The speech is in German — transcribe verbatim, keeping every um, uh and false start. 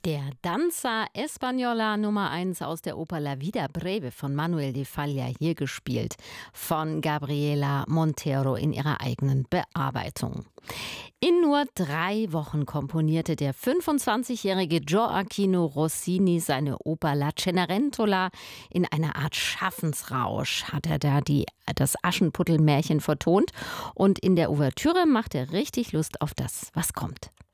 Der Danza Española Nummer eins aus der Oper La Vida Breve von Manuel de Falla, hier gespielt von Gabriela Montero in ihrer eigenen Bearbeitung. In nur drei Wochen komponierte der fünfundzwanzigjährige Gioacchino Rossini seine Oper La Cenerentola. In einer Art Schaffensrausch hat er da die, das Aschenputtel-Märchen vertont. Und in der Ouvertüre macht er richtig Lust auf das, was kommt.